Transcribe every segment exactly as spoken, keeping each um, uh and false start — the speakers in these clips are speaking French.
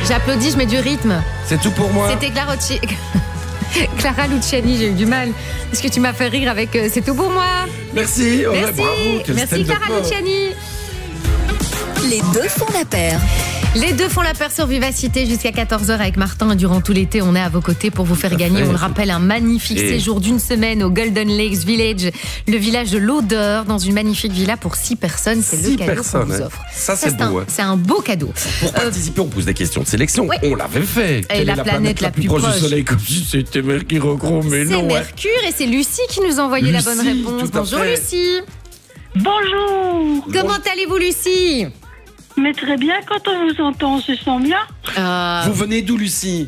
J'applaudis, je mets du rythme. C'est tout pour moi. C'était Clara, Luci... Clara Luciani, j'ai eu du mal. Parce que tu m'as fait rire avec euh, C'est tout pour moi. Merci. Oh, Merci, bravo. Quel Merci Clara Luciani. Les deux font la paire. Les deux font la paire sur Vivacité jusqu'à quatorze heures avec Martin. Durant tout l'été, on est à vos côtés pour vous faire gagner, on le rappelle, un magnifique Et... séjour d'une semaine au Golden Lakes Village, le village de l'odeur, dans une magnifique villa pour six personnes. C'est six le cadeau personnes, qu'on vous hein. offre. Ça, c'est un, beau. Hein. C'est un beau cadeau. Pour Euh, participer, on pose des questions de sélection. ouais. On l'avait fait. Et Quelle la est la planète la plus proche, proche du Soleil, comme si c'était Mercure gros, mais C'est non. Mercure et c'est Lucie qui nous a envoyé la Lucie, bonne réponse. tout à Bonjour fait. Lucie. Bonjour. Comment allez-vous Lucie? Mais très bien, quand on vous entend, on se sent bien. euh, Vous venez d'où, Lucie?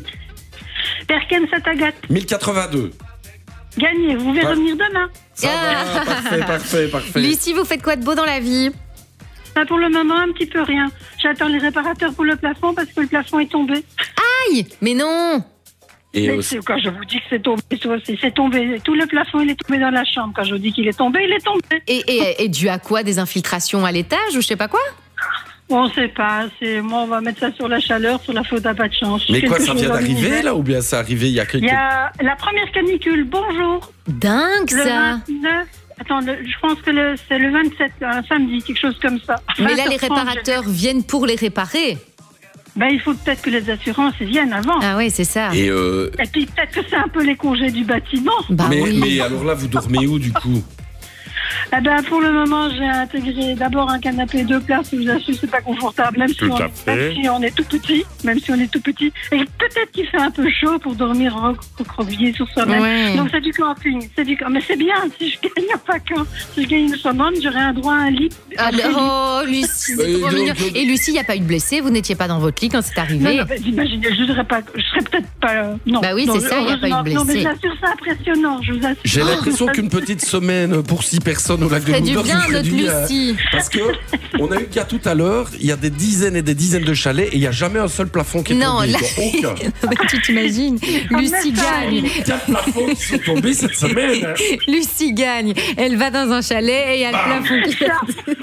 Perken Satagat, mille quatre-vingt-deux. gagné, vous pouvez Ouais. revenir demain. Ça Ah. va, parfait, parfait, parfait. Lucie, vous faites quoi de beau dans la vie? Bah, pour le moment, un petit peu rien. J'attends les réparateurs pour le plafond parce que le plafond est tombé. Aïe, mais non. Et Mais euh, c'est- quand je vous dis que c'est tombé, c'est aussi- c'est tombé. Tout le plafond, il est tombé dans la chambre. Quand je vous dis qu'il est tombé, il est tombé. Et, et, et dû à quoi? Des infiltrations à l'étage ou je sais pas quoi? On sait pas. C'est moi, on va mettre ça sur la chaleur, sur la faute à pas de chance. mais quoi, Quelque ça chose vient dans d'arriver, l'univers. là, ou bien c'est arrivé il y a quelques... Il y a la première canicule. Bonjour. Dingue Le ça. vingt-neuf. Attends, le- je pense que le- c'est le vingt-sept, un samedi, quelque chose comme ça. Mais là, les vingt heures trente, réparateurs viennent pour les réparer. Ben, il faut peut-être que les assurances viennent avant. Ah ouais, c'est ça. Et euh, Et puis peut-être que c'est un peu les congés du bâtiment. Bah mais, oui. mais alors là, vous dormez où, du coup? Eh ben, pour le moment, j'ai intégré d'abord un canapé deux places. Je vous assure, c'est pas confortable, même si, Tout on, à même fait. si on est tout petit, même si on est tout petit. Et peut-être qu'il fait un peu chaud pour dormir recroquevillé sur soi-même. Ouais. Donc c'est du camping, c'est du camp- mais c'est bien. Si je gagne en vacances, si je gagne une somme, j'aurais un droit à un lit. Ah, oh, Lucie, c'est Euh, trop donc, mignon. donc- Et Lucie, il n'y a pas eu de blessé, vous n'étiez pas dans votre lit quand c'est Non, arrivé. non, mais imaginez, je serais pas, je serais peut-être pas. euh, non. Bah oui, non, c'est ça, il y a pas eu de heureusement. Non, mais je blessé. vous assure, c'est impressionnant. Je vous assure. J'ai l'impression qu'une petite semaine pour six personnes au lac de Fait du Loudor bien, vous ferait notre du bien. Lucie. Parce que on a eu le cas tout à l'heure, il y a des dizaines et des dizaines de chalets et il n'y a jamais un seul plafond qui est Non, tombé. là, Aucun. mais tu t'imagines, Lucie gagne. Quatre plafonds qui sont tombés cette semaine. hein. Lucie gagne. Elle va dans un chalet et il y a le Bam. plafond qui...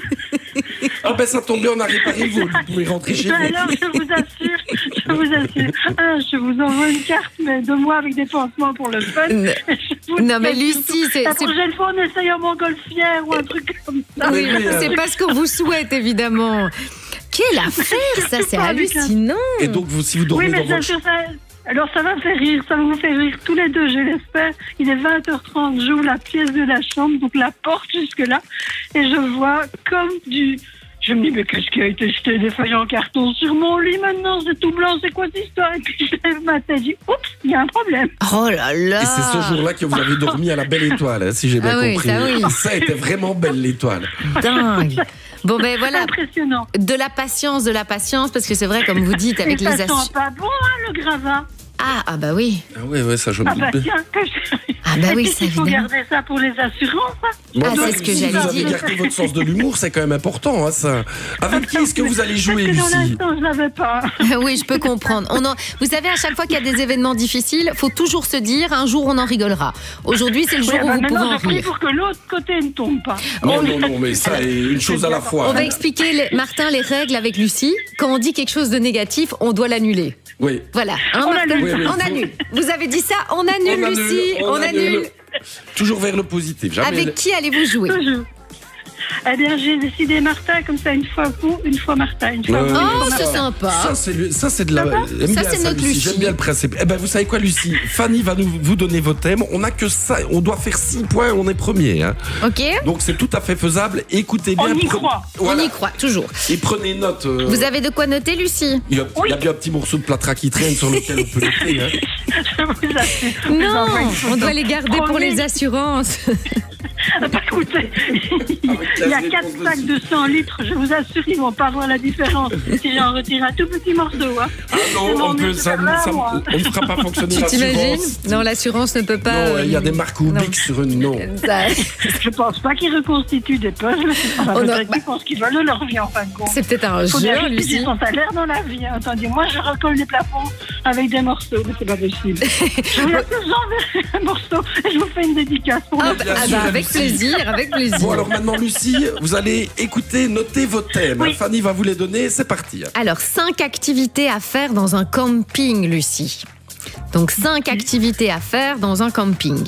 Ah ben ça tombe bien, on a réparé vous. Vous pouvez rentrer chez Ben vous. alors, je vous assure, je vous assure, ah, je vous envoie une carte mais de moi avec des pansements pour le fun. Non, Je vous non, mais dis Lucie, surtout, c'est- la c'est- prochaine fois, on essaye en montgolfière ou un truc comme ça. Oui, mais, euh, c'est pas ce qu'on vous souhaite, évidemment. Quelle affaire, ça, c'est pas avec un- hallucinant. Et donc vous, si vous dormez Oui, mais dans bien votre sûr, ça... Alors ça va faire rire, ça va vous faire rire tous les deux, je l'espère. Il est vingt heures trente, j'ouvre la pièce de la chambre, donc la porte jusque-là, et je vois comme du... Je me dis, mais qu'est-ce qui a été jeté des feuilles en carton sur mon lit maintenant? C'est tout blanc, c'est quoi cette histoire? Et puis je lève ma tête, je dis, oups, il y a un problème. Oh là là. Et c'est ce jour-là que vous avez dormi à la belle étoile, hein, si j'ai bien Ah oui, compris. ça oui. Ça était vraiment belle l'étoile. Dingue. Bon, ben voilà, Impressionnant. de la patience, de la patience, parce que c'est vrai, comme vous dites, avec Et les ça sent assurances. pas bon, hein, le gravat. Ah, ah bah oui. Ah ouais, ouais, ça je me Ah bah doute. tiens, que je... Ah bah Et oui, puis, ça il faut évidemment. garder ça pour les assurances. hein. Bon, Ah, donc, c'est ce que si j'allais vous avez dire. gardé votre sens de l'humour, c'est quand même important, hein, ça. Avec qui est-ce que vous allez jouer, Parce que dans Lucie? l'instant, je l'avais pas. Oui, je peux comprendre. On en... Vous savez, à chaque fois qu'il y a des événements difficiles, faut toujours se dire, un jour on en rigolera. Aujourd'hui, c'est le jour Ouais, où bah, vous pouvez maintenant, en je prie rire. pour que l'autre côté ne tombe pas. Non, non, non, mais ça est une chose à la fois. On va expliquer, les- Martin, les règles avec Lucie. Quand on dit quelque chose de négatif, on doit l'annuler. Oui. Voilà. Hein, On Martin annule. Oui, oui, on faut- annule. Vous avez dit ça, on annule, On annule, Lucie. on On, annule. annule. Toujours vers le positif. Jamais. Avec qui allez-vous jouer? Toujours. Eh bien, j'ai décidé Martin, comme ça, une fois vous, une fois Martin. Une fois Ouais, vous, ouais, une Oh, fois c'est Martin. sympa. Ça, c'est le- ça, c'est de la. Ça va J'aime Ça, bien c'est notre Lucie. J'aime bien le principe. Eh ben, vous savez quoi, Lucie? Fanny va nous, vous donner vos thèmes. On a que ça. On doit faire six points. On est premier. Hein. Ok. Donc, c'est tout à fait faisable. Écoutez bien. On y pre- croit. Voilà. On y croit, toujours. Et prenez note. euh, Vous avez de quoi noter, Lucie? il, y a, il y a bien un petit morceau de plâtre qui traîne sur lequel on peut noter. Hein. Je vous assure. Je vous Non, envoie une photo. on doit les garder pour Promis. les assurances. Ah, bah, écoutez, il y a quatre sacs de cent litres. Je vous assure, ils vont pas voir la différence si j'en retire un tout petit morceau. Hein. Ah non, Ils vont on peut, mettre ça, ça là, ça- moi. on ne fera pas fonctionner Tu t'imagines? l'assurance. Non, l'assurance ne peut pas. Non, il y a des marques ou non. Bic sur une. Non. Ça- Je pense pas qu'ils reconstituent des puzzles. Enfin, Oh non, peut-être qu'ils font ce qu'ils veulent de leur vie en fin de compte. C'est peut-être un Faut jeu, bien Lucie. qu'ils son salaire dans la vie. hein. Attendez, moi je recolle les plafonds avec des morceaux, mais c'est pas possible. Je vous assure, j'enverrai un morceau et je vous fais une dédicace pour Ah le bah, Bien ah sûr, bah, avec plaisir, avec plaisir. Bon, alors maintenant, Lucie, vous allez écouter, noter vos thèmes. Oui. Fanny va vous les donner, c'est parti. Alors, cinq activités à faire dans un camping, Lucie. Donc, cinq activités à faire dans un camping.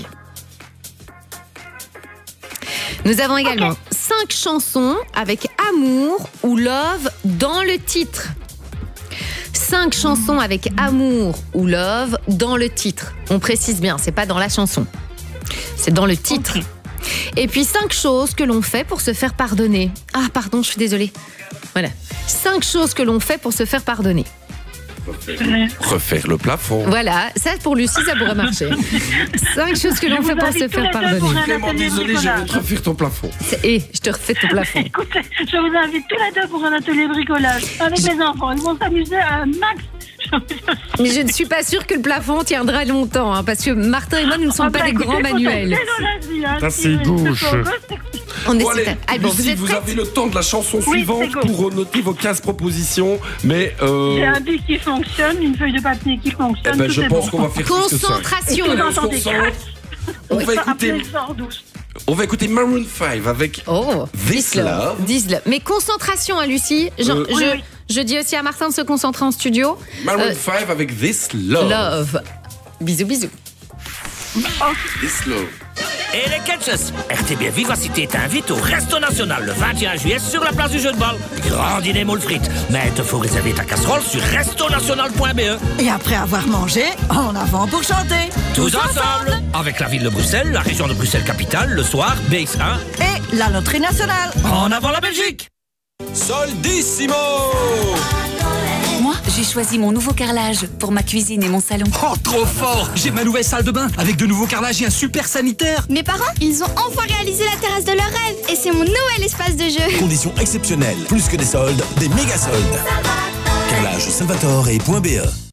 Nous avons également Ok. cinq chansons avec amour ou love dans le titre. Cinq chansons avec amour ou love dans le titre. On précise bien, c'est pas dans la chanson. C'est dans le titre. Ok. Et puis cinq choses que l'on fait pour se faire pardonner. Ah, pardon, je suis désolée. Voilà. Cinq choses que l'on fait pour se faire pardonner. Refaire le plafond. Voilà, ça pour Lucie, ça pourrait marcher. Cinq choses que Je l'on vous fait pour invite se tous les faire deux pardonner. pour un Vraiment atelier désolé, je vais bricolage. te refaire ton plafond. Et je te refais ton plafond. Écoutez, je vous invite tous les deux pour un atelier bricolage avec mes enfants. Ils vont s'amuser à un max. Mais je ne suis pas sûre que le plafond tiendra longtemps, hein, parce que Martin et moi, nous ne sommes Ah pas bah, des écoutez, grands faut manuels. tester dans la vie, hein. Ça, Si c'est les- gauche. c'est pas beau, c'est- On est Bon, allez, super. Ah, bon, vous Lucie, êtes vous prêts? avez le temps de la chanson Oui, suivante c'est go. pour noter vos quinze propositions. Mais euh, J'ai un bic qui fonctionne, une feuille de papier qui eh fonctionne. ben, tout je est pense bon. qu'on va faire plus que ça. Concentration. Vous On se entendez concentre. crac. On va écouter, Appelez ça en douce. on va écouter Maroon cinq avec Oh, This Love. This love. Mais concentration, hein, Lucie. Je, Euh, je, oui, oui. je dis aussi à Martin de se concentrer en studio. Maroon Euh, cinq avec This Love. Love. Bisous, bisous. This Love. Et les Ketchers, R T B Vivacité t'invite au Resto National le vingt et un juillet sur la place du Jeu de Balle. Grand dîner moule frites. Mais il te faut réserver ta casserole sur restonational point b e. Et après avoir mangé, en avant pour chanter. Tous ensemble, avec la ville de Bruxelles, la région de Bruxelles-Capitale, le soir, B X un. Et la loterie nationale. En avant la Belgique. Soldissimo! Moi, j'ai choisi mon nouveau carrelage pour ma cuisine et mon salon. Oh, trop fort! J'ai ma nouvelle salle de bain avec de nouveaux carrelages et un super sanitaire. Mes parents, ils ont enfin réalisé la terrasse de leur rêve et c'est mon nouvel espace de jeu. Conditions exceptionnelles, plus que des soldes, des méga soldes. Carrelage Salvatore et .be.